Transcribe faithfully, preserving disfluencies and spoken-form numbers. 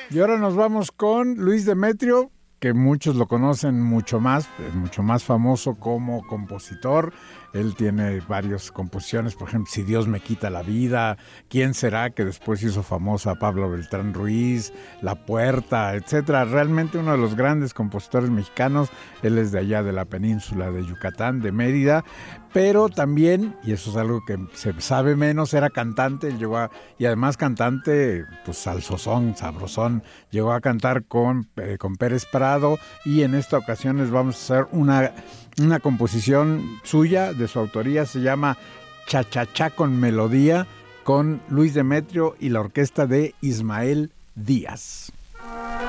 Y ahora nos vamos con Luis Demetrio, que muchos lo conocen mucho más, es mucho más famoso como compositor. Él tiene varias composiciones, por ejemplo, Si Dios me quita la vida, ¿Quién será?, que después hizo famoso a Pablo Beltrán Ruiz, La Puerta, etcétera. Realmente uno de los grandes compositores mexicanos. Él es de allá de la península de Yucatán, de Mérida, pero también, y eso es algo que se sabe menos, era cantante. Él llegó a, y además cantante, pues salsosón, sabrosón. Llegó a cantar con, eh, con Pérez Prado, y en esta ocasión les vamos a hacer una, una composición suya, de su autoría. Se llama Cha-Cha-Cha con Melodía, con Luis Demetrio y la orquesta de Ismael Díaz.